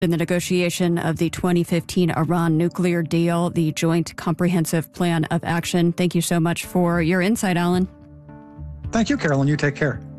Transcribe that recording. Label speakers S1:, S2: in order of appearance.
S1: in the negotiation of the 2015 Iran nuclear deal, the Joint Comprehensive Plan of Action. Thank you so much for your insight, Alan.
S2: Thank you, Carolyn. You take care.